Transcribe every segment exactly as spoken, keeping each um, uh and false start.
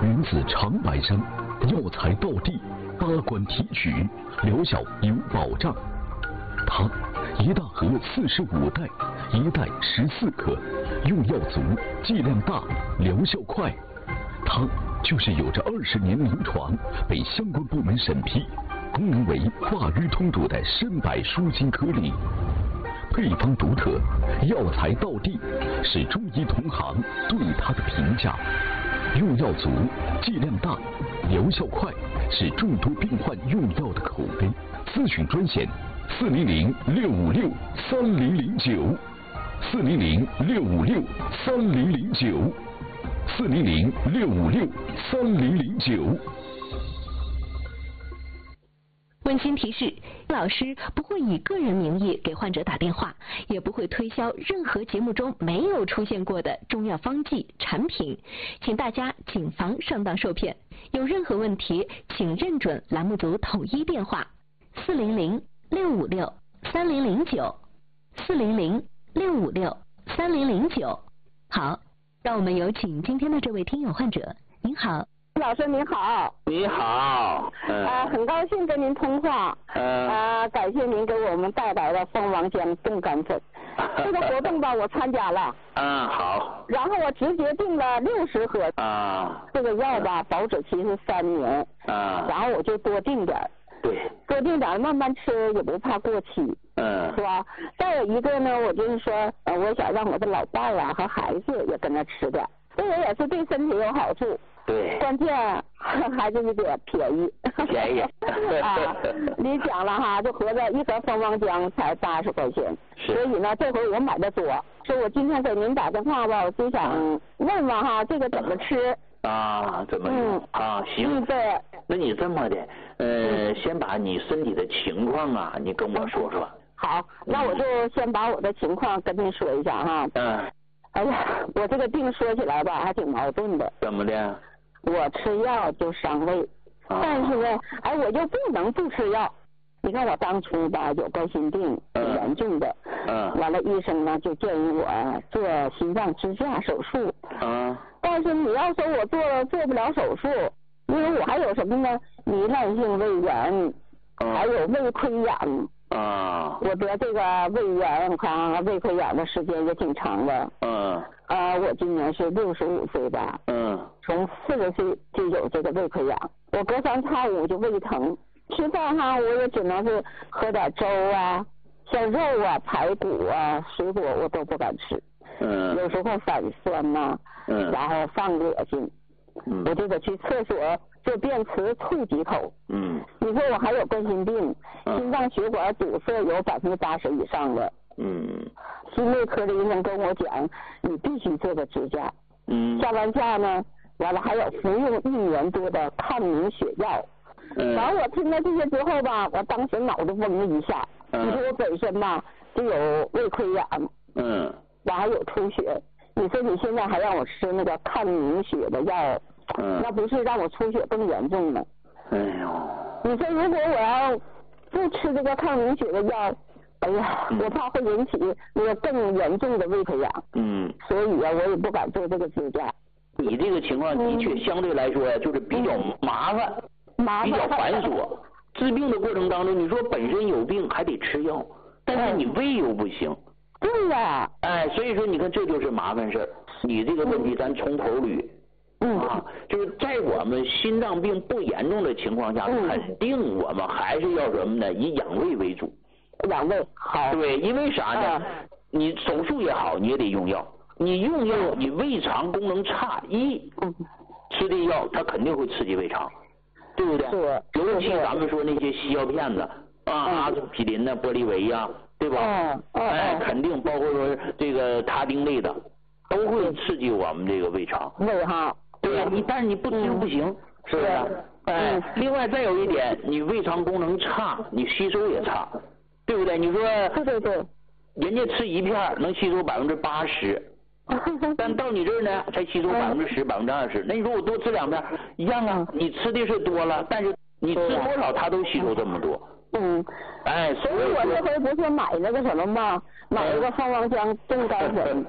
源自长白山，药材到地，八关提取，疗效有保障。它一大盒四十五袋，一袋十四克，用药足，剂量大，疗效快。它就是有着二十年临床，被相关部门审批，功能为化瘀通堵的参柏舒筋颗粒。配方独特，药材到地，是中医同行对它的评价。用药足，剂量大，疗效快，是众多病患用药的口碑。咨询专线：四零零六五六三零零九，四零零六五六三零零九，四零零六五六三零零九。 温馨提示：老师不会以个人名义给患者打电话，也不会推销任何节目中没有出现过的中药方剂产品，请大家谨防上当受骗。有任何问题，请认准栏目组统一电话：四零零六五六三零零九，四零零六五六三零零九。好，让我们有请今天的这位听友患者。您好。 老师您好。 你好。嗯、 啊，很高兴跟您通话。 嗯、 啊，感谢您给我们带来的蜂王浆冻干粉。这个活动吧，我参加了。 嗯，好。 然后我直接订了六十盒。 啊。 这个药吧，保质期是三年。 啊。 然后我就多订点。 对。 多订点，慢慢吃，也不怕过期。 嗯。 是吧？再有一个呢，我就是说，呃，我想让我的老伴啊和孩子也跟着吃点，这个也是对身体有好处。 对， 关键还是有点便宜。 便宜。 啊，你讲了哈，就合着一盒蜂王浆才八十块钱。 是。 所以呢，这回我买的多，所以我今天给您打电话吧，我就想问问哈，这个怎么吃？ 啊，怎么用？嗯、啊，行。 嗯，对。 那你这么的，呃，先把你身体的情况啊，你跟我说说。 好，那我就先把我的情况跟您说一下哈。 嗯。 哎呀，我这个病说起来吧，还挺矛盾的。 怎么的？ 我吃药就伤胃，啊、但是呢，哎，我就不能不吃药。你看我当初吧有冠心病，挺严重的， 嗯， 完了医生呢就建议我做心脏支架手术， 嗯， 但是你要说我做了做不了手术，因为我还有什么呢？糜烂性胃炎， 嗯、 还有胃溃疡。 啊， 我得这个胃炎，我看啊，胃溃疡的时间也挺长的。 嗯。 呃，我今年是六十五岁吧。 嗯。 从四十岁就有这个胃溃疡，我隔三差五就胃疼，吃饭哈我也只能是喝点粥啊，像肉啊、排骨啊、水果我都不敢吃。 嗯。 有时候反酸呐、 嗯。 然后犯恶心。 嗯。 我就得去厕所做便池吐几口。 嗯。 你说我还有冠心病， 嗯、 心脏血管堵塞有百分之八十以上的。 嗯。 心内科的医生跟我讲，你必须做个支架。 嗯。 下完架呢，完了还有服用一年多的抗凝血药。 嗯。 完了我听了这些之后吧，我当时脑子嗡了一下。 嗯。 你说我本身吧就有胃溃疡。 嗯。 我还有出血，你说你现在还让我吃那个抗凝血的药， 嗯， 那不是让我出血更严重吗？ 哎呦。 你说如果我要不吃这个抗凝血的药，哎呀， 嗯、 我怕会引起那个更严重的胃溃疡。 嗯。 所以啊，我也不敢做这个支架。 你这个情况的确相对来说呀，就是比较麻烦， 嗯、麻烦比较繁琐。治病的过程当中，你说本身有病还得吃药，但是你胃又不行。 对呀。 哎，所以说你看这就是麻烦事儿。你这个问题咱从头捋。 嗯。 啊，就是在我们心脏病不严重的情况下， 嗯、 肯定我们还是要什么呢？以养胃为主。 养胃好。 对，因为啥呢？嗯、你手术也好，你也得用药。你用药，你胃肠功能差，一吃这药，它肯定会刺激胃肠，对不对？ 是。 尤其咱们说那些西药片子啊，阿司匹林呐、玻利维呀，对吧？ 嗯嗯。 哎，肯定包括说这个他汀类的，都会刺激我们这个胃肠。 胃哈。 对呀，你但是你不吃不行，是不是？哎，另外再有一点，你胃肠功能差，你吸收也差，对不对？你说。 对对对。 人家吃一片能吸收百分之八十。但到你这儿呢，才吸收百分之十、百分之二十。那你说我多吃两片，一样啊。你吃的是多了，但是你吃多少，它都吸收这么多。 嗯。 哎， 所以我这回不是买那个什么吗？买一个蜂王浆冻干粉，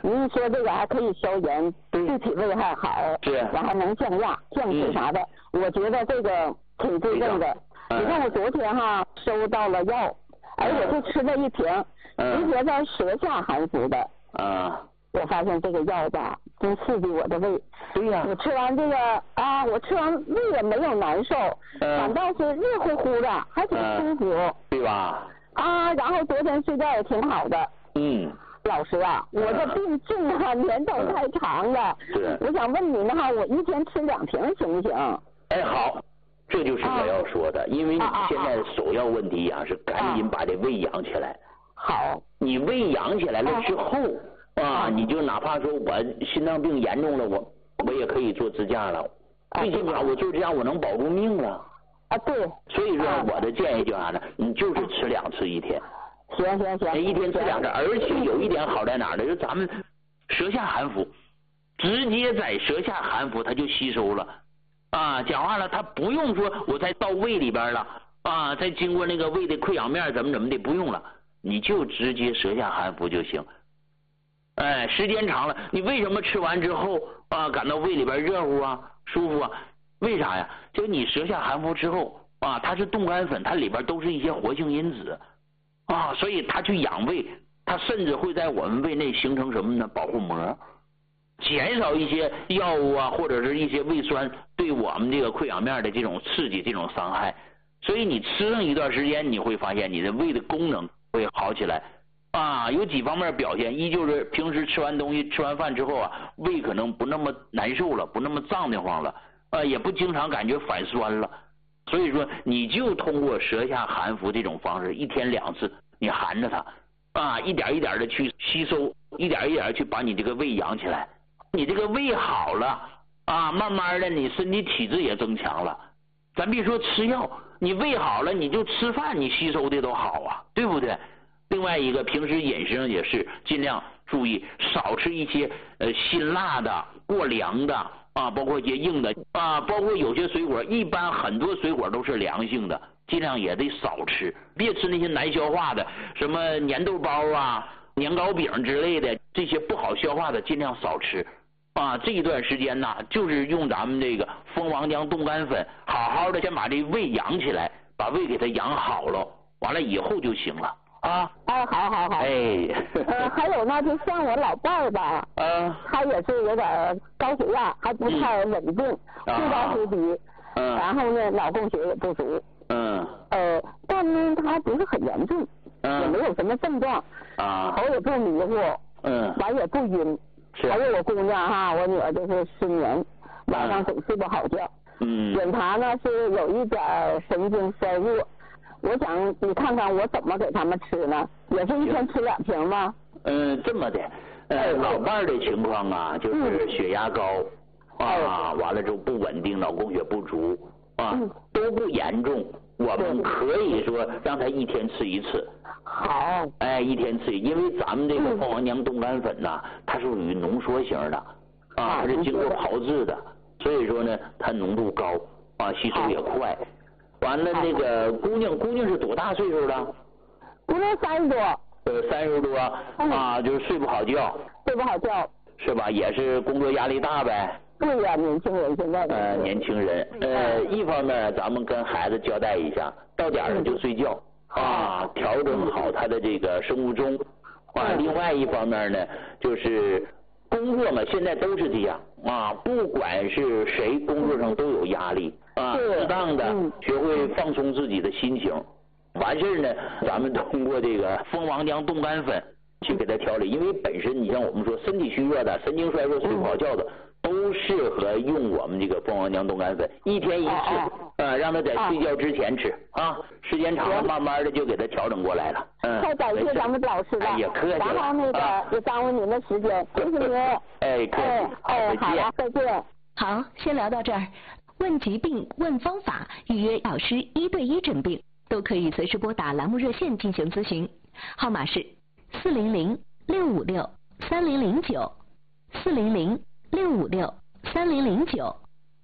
您说这个还可以消炎，对体味还好， 是， 然后能降压、降脂啥的，嗯、我觉得这个挺对症的。嗯、你看我昨天哈收到了药，哎，我就吃了一瓶，直接在舌下含服的。 啊。 我发现这个药吧，真刺激我的胃。 对呀、啊。 我吃完这个啊，我吃完胃也没有难受，嗯、反倒是热乎乎的，还挺舒服、嗯。 对吧？ 啊，然后昨天睡觉也挺好的。 嗯。 老师啊，我这病重啊，年头太长了。 是。 我想问您哈，我一天吃两瓶行不行？ 哎，好，这就是我要说的，啊、因为你现在首要问题呀、啊、是赶紧把这胃养起来。 好。 你胃养起来了之后。啊, 啊，你就哪怕说我心脏病严重了，我我也可以做支架了，最起码我做支架我能保住命了。 啊，对。 所以说我的建议就是啥呢？你就是吃两次一天。 行行行。 一天吃两次，而且有一点好在哪呢？就咱们舌下含服，直接在舌下含服，它就吸收了。啊，讲话了，它不用说我再到胃里边了啊，再经过那个胃的溃疡面怎么怎么的，不用了，你就直接舌下含服就行。哎，时间长了，你为什么吃完之后啊感到胃里边热乎啊、舒服啊？为啥呀？就你舌下含服之后啊，它是冻干粉，它里边都是一些活性因子啊，所以它去养胃，它甚至会在我们胃内形成什么呢？保护膜，减少一些药物啊或者是一些胃酸对我们这个溃疡面的这种刺激、这种伤害。所以你吃上一段时间，你会发现你的胃的功能会好起来。啊，有几方面表现，一就是平时吃完东西、吃完饭之后啊，胃可能不那么难受了，不那么胀得慌了，啊，也不经常感觉反酸了。所以说，你就通过舌下含服这种方式，一天两次，你含着它，啊，一点一点的去吸收，一点一点去把你这个胃养起来。你这个胃好了，啊，慢慢的你身体体质也增强了。咱别说吃药，你胃好了，你就吃饭你吸收的都好啊，对不对？另外一个，平时饮食上也是尽量注意少吃一些呃辛辣的、过凉的啊，包括一些硬的啊，包括有些水果，一般很多水果都是凉性的，尽量也得少吃，别吃那些难消化的，什么粘豆包啊、年糕饼之类的，这些不好消化的尽量少吃啊。这一段时间呢，就是用咱们这个蜂王浆冻干粉，好好的先把这胃养起来，把胃给它养好了，完了以后就行了。啊， 哎，好好好， 哎， 呃，还有呢，就像我老伴儿吧， 嗯， 他也是有点高血压，还不太稳定，忽高忽低， 嗯， 然后呢，脑供血也不足， 嗯， 呃，但呢，他不是很严重， 嗯， 也没有什么症状， 啊， 头也不迷糊， 嗯， 完也不晕， 是， 还有我姑娘哈，我女儿就是失眠，晚上总睡不好觉， 嗯， 检查呢是有一点神经衰弱。我想你看看我怎么给他们吃呢？也是一天吃两瓶吗？ 嗯，这么的，呃，老伴儿的情况啊，就是血压高、嗯、啊，完了之后不稳定，脑供血不足啊、嗯，都不严重。我们可以说让他一天吃一次。 好。 哎，一天吃，因为咱们这个蜂王浆冻干粉呐、嗯，它属于浓缩型的啊，它是经过炮制的，所以说呢，它浓度高啊，吸收也快。完了，那个姑娘，姑娘是多大岁数了？ 姑娘三十多。 呃，三十多啊，就是睡不好觉。 睡不好觉。 是吧？也是工作压力大呗。 对呀，年轻人现在。 呃，年轻人，呃，一方面咱们跟孩子交代一下，到点儿就睡觉啊，调整好他的这个生物钟啊。另外一方面呢，就是工作嘛，现在都是这样啊，不管是谁，工作上都有压力。啊，适当的学会放松自己的心情，完事儿呢，咱们通过这个蜂王浆冻干粉去给它调理，因为本身你像我们说身体虚弱的、神经衰弱、睡不好觉的，都适合用我们这个蜂王浆冻干粉，一天一次，呃，让他在睡觉之前吃啊，时间长了，慢慢的就给他调整过来了。嗯， 太感谢咱们老师了， 哎呀，客气了。 然后那个也耽误您的时间，谢谢您。 哎，客气，好，再见。 再见。 好，先聊到这儿。问疾病、问方法、预约老师一对一诊病，都可以随时拨打栏目热线进行咨询，号码是四零零六五六三零零九，四零零六五六三零零九。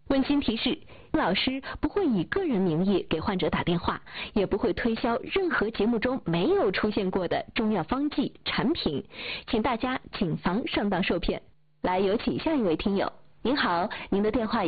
温馨提示：老师不会以个人名义给患者打电话，也不会推销任何节目中没有出现过的中药方剂产品，请大家谨防上当受骗。来，有请下一位听友。您好，您的电话已